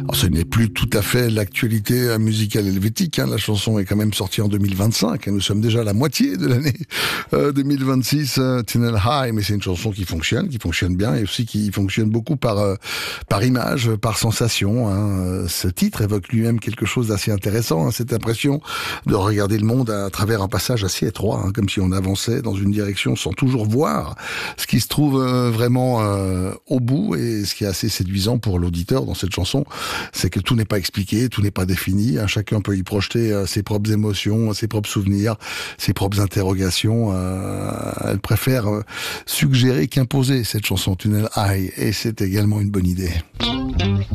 Alors, ce n'est plus tout à fait l'actualité musicale helvétique. La chanson est quand même sortie en 2025. Nous sommes déjà à la moitié de l'année 2026. Tunnel High, mais c'est une chanson qui fonctionne bien, et aussi qui fonctionne beaucoup par image, par sensation. Ce titre évoque lui-même quelque chose d'assez intéressant. Cette impression de regarder le monde à travers un passage assez étroit, comme si on avançait dans une direction sans toujours voir ce qui se trouve vraiment au bout. Et ce qui est assez séduisant pour l'auditeur dans cette chanson, c'est que tout n'est pas expliqué, tout n'est pas défini. Chacun peut y projeter ses propres émotions, ses propres souvenirs, ses propres interrogations. Elle préfère suggérer qu'imposer cette chanson Tunnel High, et c'est également une bonne idée.